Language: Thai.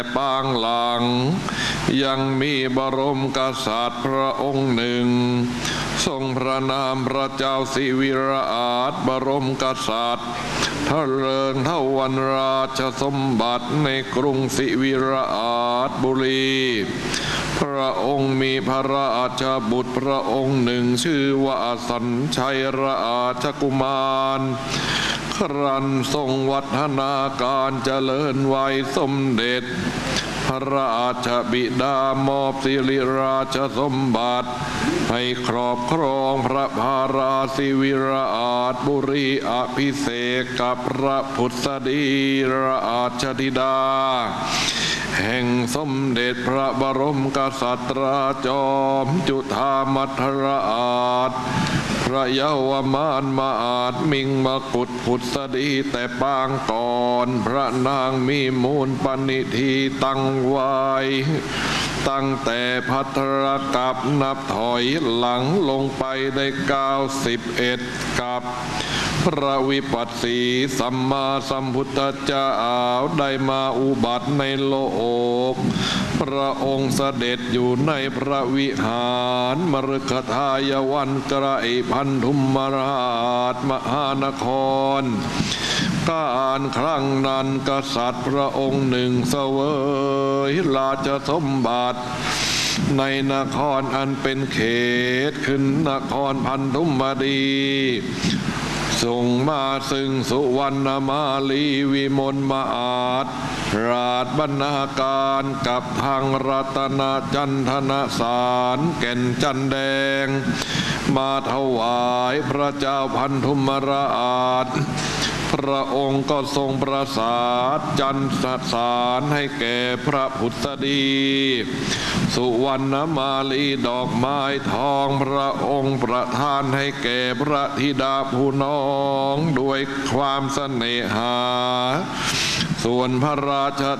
ปางหลังยังมีบรมกษัตริย์พระองค์หนึ่งทรงพระนามพระเจ้าสิวิราชบรมกษัตริย์เถริญเท่าวันราชสมบัติในกรุงสิวิราชบุรีพระองค์มีพระราชบุตรพระองค์หนึ่งชื่อว่าสัญชัยราชกุมารครั้นทรงวัฒนาการเจริญวัยสมเด็จพระราชบิดามอบสิริราชสมบัติให้ครอบครองพระพาราสิวิราชบุรีอภิเษกกับพระพุทธดีราชธิดาแห่งสมเด็จพระบรมกษัตริย์จอมจุฑามัทราชพระเยาวมานมาอาจมิงมกุฎพุทธดีแต่ปางก่อนพระนางมีมูลปณิธีตั้งไว้ตั้งแต่ภัทรกับนับถอยหลังลงไปได้91กับพระวิปัสสีสัมมาสัมพุทธเจ้าได้มาอุบัติในโลกพระองค์เสด็จอยู่ในพระวิหารมฤคทายวันไกรพันธุมราชมหานครการครั้งนั้นกษัตริย์พระองค์หนึ่งเสวยราชสมบัติในนครอันเป็นเขตขึ้นนครพันธุมดีส่งมาซึ่งสุวรรณมาลีวิมลมอาจราชบรรณาการกับทางรัตนจันทนสารแก่นจันแดงมาถวายพระเจ้าพันธุมราชพระองค์ก็ทรงประสาทจันทสารให้แก่พระพุทธดีสุวรรณมาลีดอกไม้ทองพระองค์ประทานให้แก่พระธิดาผู้น้องด้วยความเสน่หาส่วนพระราช